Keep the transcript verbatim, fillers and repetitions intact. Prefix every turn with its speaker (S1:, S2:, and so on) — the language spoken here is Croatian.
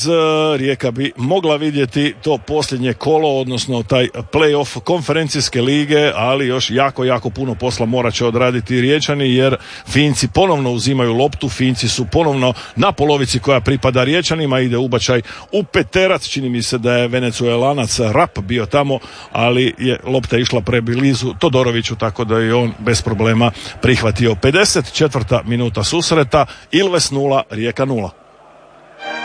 S1: Rijeka bi mogla vidjeti to posljednje kolo, odnosno taj play-off konferencijske lige, ali još jako, jako puno posla morat će odraditi Riječani, jer Finci ponovno uzimaju loptu, Finci su ponovno na polovici koja pripada Riječanima, ide ubačaj u peterac, čini mi se da je Venecuelanac Rap bio tamo, ali je lopta išla preblizu Todoroviću, tako da je on bez problema prihvatio. pedeset četvrta minuta susreta, Ilves nula, Rijeka nula.